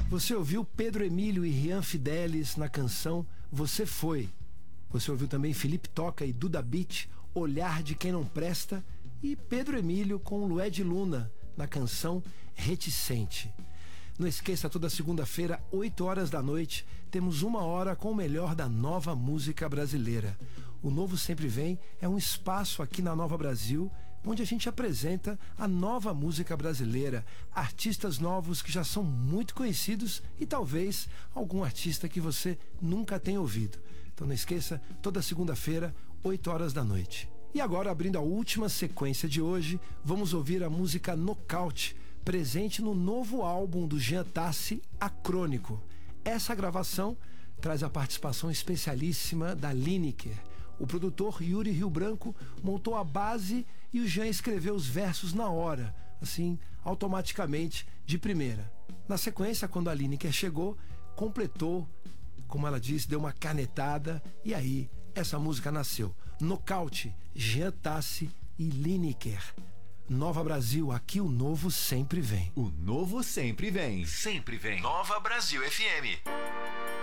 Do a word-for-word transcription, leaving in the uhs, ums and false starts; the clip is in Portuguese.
Você ouviu Pedro Emílio e Rian Fidelis na canção Você Foi. Você ouviu também Felipe Toca e Duda Beat, Olhar de Quem Não Presta, e Pedro Emílio com Lued Luna na canção Reticente. Não esqueça, toda segunda-feira, oito horas da noite, temos uma hora com o melhor da nova música brasileira. O Novo Sempre Vem é um espaço aqui na Nova Brasil, onde a gente apresenta a nova música brasileira, artistas novos que já são muito conhecidos e talvez algum artista que você nunca tenha ouvido. Então não esqueça, toda segunda-feira, oito horas da noite. E agora, abrindo a última sequência de hoje, vamos ouvir a música Nocaute, presente no novo álbum do Jean Tassi, Acrônico. Essa gravação traz a participação especialíssima da Lineker. O produtor Yuri Rio Branco montou a base e o Jean escreveu os versos na hora, assim, automaticamente, de primeira. Na sequência, quando a Lineker chegou, completou, como ela disse, deu uma canetada e aí essa música nasceu. Nocaute, Jean Tassi e Lineker. Nova Brasil, aqui o novo sempre vem. O novo sempre vem. Sempre vem. Nova Brasil F M.